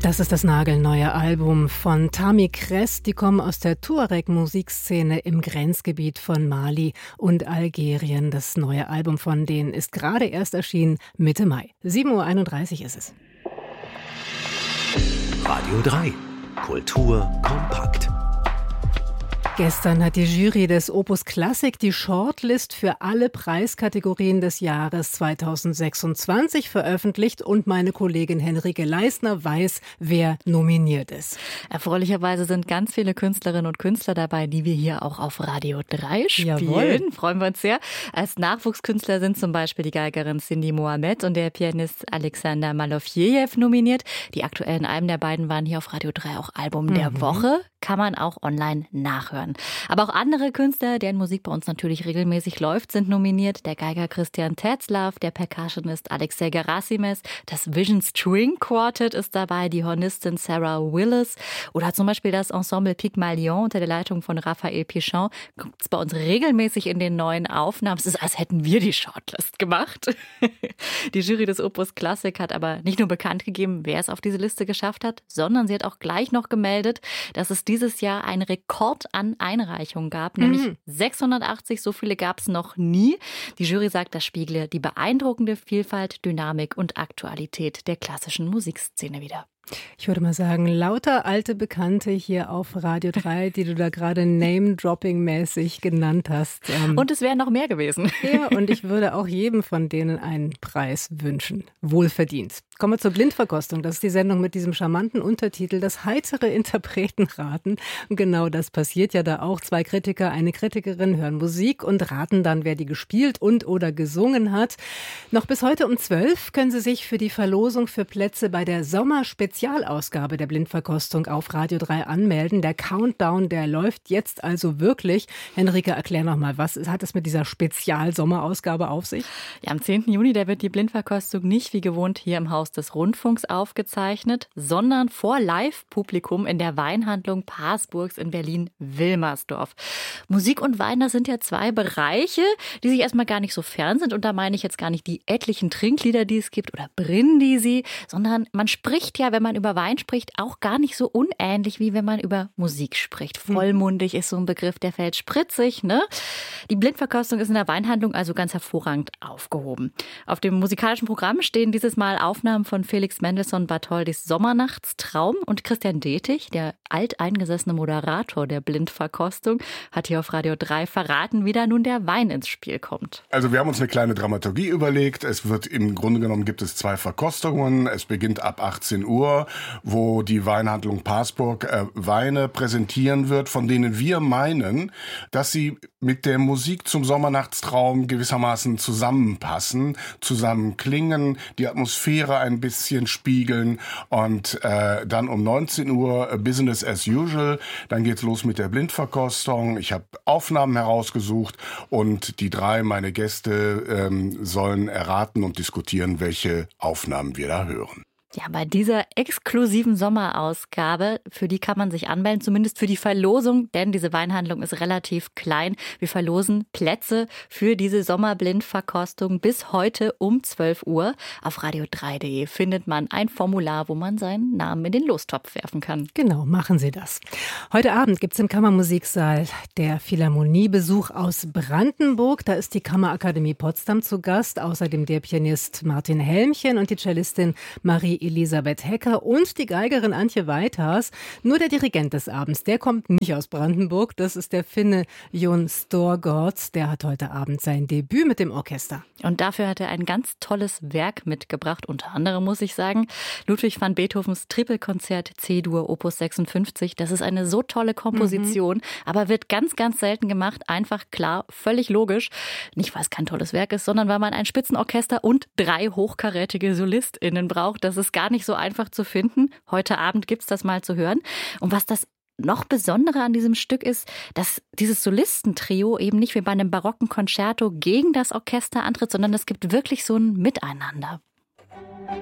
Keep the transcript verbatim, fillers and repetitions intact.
Das ist das nagelneue Album von Tami Kress. Die kommen aus der Tuareg-Musikszene im Grenzgebiet von Mali und Algerien. Das neue Album von denen ist gerade erst erschienen, Mitte Mai. sieben Uhr einunddreißig ist es. Radio drei. Kultur kompakt. Gestern hat die Jury des Opus Classic die Shortlist für alle Preiskategorien des Jahres zweitausendsechsundzwanzig veröffentlicht und meine Kollegin Henrike Leisner weiß, wer nominiert ist. Erfreulicherweise sind ganz viele Künstlerinnen und Künstler dabei, die wir hier auch auf Radio drei spielen. Jawohl. Freuen wir uns sehr. Als Nachwuchskünstler sind zum Beispiel die Geigerin Cindy Mohamed und der Pianist Alexander Malofiejew nominiert. Die aktuellen Alben der beiden waren hier auf Radio drei auch Album mhm. der Woche. Kann man auch online nachhören. Aber auch andere Künstler, deren Musik bei uns natürlich regelmäßig läuft, sind nominiert. Der Geiger Christian Tetzlaff, der Percussionist Alexei Gerasimès, das Vision String Quartet ist dabei, die Hornistin Sarah Willis oder zum Beispiel das Ensemble Pygmalion unter der Leitung von Raphael Pichon. Guckt es bei uns regelmäßig in den neuen Aufnahmen. Es ist, als hätten wir die Shortlist gemacht. Die Jury des Opus Classic hat aber nicht nur bekannt gegeben, wer es auf diese Liste geschafft hat, sondern sie hat auch gleich noch gemeldet, dass es dieses Jahr einen Rekord an Einreichungen gab, nämlich mhm. sechshundertachtzig, so viele gab es noch nie. Die Jury sagt, das spiegle die beeindruckende Vielfalt, Dynamik und Aktualität der klassischen Musikszene wider. Ich würde mal sagen, lauter alte Bekannte hier auf Radio drei, die du da gerade Name-Dropping-mäßig genannt hast. Ähm und es wären noch mehr gewesen. Ja, und ich würde auch jedem von denen einen Preis wünschen. Wohlverdient. Kommen wir zur Blindverkostung. Das ist die Sendung mit diesem charmanten Untertitel, das heitere Interpretenraten. Und genau das passiert ja da auch. Zwei Kritiker, eine Kritikerin hören Musik und raten dann, wer die gespielt und oder gesungen hat. Noch bis heute um zwölf können Sie sich für die Verlosung für Plätze bei der Sommerspezialausgabe der Blindverkostung auf Radio drei anmelden. Der Countdown, der läuft jetzt also wirklich. Henrike, erklär noch mal, was hat es mit dieser Spezial-Sommerausgabe auf sich? Ja, am zehnten Juni, da wird die Blindverkostung nicht wie gewohnt hier im Haus des Rundfunks aufgezeichnet, sondern vor Live-Publikum in der Weinhandlung Parsburgs in Berlin-Wilmersdorf. Musik und Wein, das sind ja zwei Bereiche, die sich erstmal gar nicht so fern sind. Und da meine ich jetzt gar nicht die etlichen Trinklieder, die es gibt oder Brindisi, sondern man spricht ja, wenn man über Wein spricht, auch gar nicht so unähnlich, wie wenn man über Musik spricht. Vollmundig ist so ein Begriff, der fällt spritzig, ne? Die Blindverkostung ist in der Weinhandlung also ganz hervorragend aufgehoben. Auf dem musikalischen Programm stehen dieses Mal Aufnahmen von Felix Mendelssohn Bartholdys Sommernachtstraum und Christian Detig, der alteingesessene Moderator der Blindverkostung, hat hier auf Radio drei verraten, wie da nun der Wein ins Spiel kommt. Also wir haben uns eine kleine Dramaturgie überlegt. Es wird im Grunde genommen gibt es zwei Verkostungen. Es beginnt ab achtzehn Uhr, wo die Weinhandlung Parsburg äh, Weine präsentieren wird, von denen wir meinen, dass sie mit der Musik zum Sommernachtstraum gewissermaßen zusammenpassen, zusammenklingen, die Atmosphäre ein bisschen spiegeln und äh, dann um neunzehn Uhr Business as usual. Dann geht's los mit der Blindverkostung. Ich habe Aufnahmen herausgesucht und die drei, meine Gäste, ähm, sollen erraten und diskutieren, welche Aufnahmen wir da hören. Ja, bei dieser exklusiven Sommerausgabe, für die kann man sich anmelden, zumindest für die Verlosung, denn diese Weinhandlung ist relativ klein. Wir verlosen Plätze für diese Sommerblindverkostung bis heute um zwölf Uhr. Auf radio drei punkt de findet man ein Formular, wo man seinen Namen in den Lostopf werfen kann. Genau, machen Sie das. Heute Abend gibt es im Kammermusiksaal der Philharmoniebesuch aus Brandenburg. Da ist die Kammerakademie Potsdam zu Gast, außerdem der Pianist Martin Helmchen und die Cellistin Marie Elisabeth Hecker und die Geigerin Antje Weithas. Nur der Dirigent des Abends, der kommt nicht aus Brandenburg. Das ist der Finne Jon Storgård. Der hat heute Abend sein Debüt mit dem Orchester. Und dafür hat er ein ganz tolles Werk mitgebracht. Unter anderem muss ich sagen, Ludwig van Beethovens Tripelkonzert C-Dur Opus sechsundfünfzig. Das ist eine so tolle Komposition, mhm. aber wird ganz, ganz selten gemacht. Einfach klar, völlig logisch. Nicht, weil es kein tolles Werk ist, sondern weil man ein Spitzenorchester und drei hochkarätige SolistInnen braucht. Das ist gar nicht so einfach zu finden. Heute Abend gibt's das mal zu hören. Und was das noch Besondere an diesem Stück ist, dass dieses Solistentrio eben nicht wie bei einem barocken Concerto gegen das Orchester antritt, sondern es gibt wirklich so ein Miteinander.